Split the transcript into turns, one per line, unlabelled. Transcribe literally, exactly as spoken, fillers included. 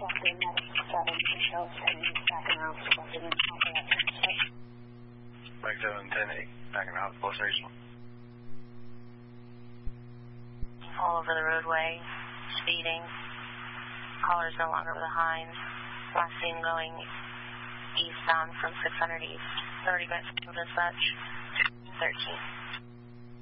Mike seven ten eight, backing out, close station.
All over the roadway, speeding. Caller's no longer with the Hines. Last seen going eastbound from six hundred east. thirty minutes from dispatch, thirteen.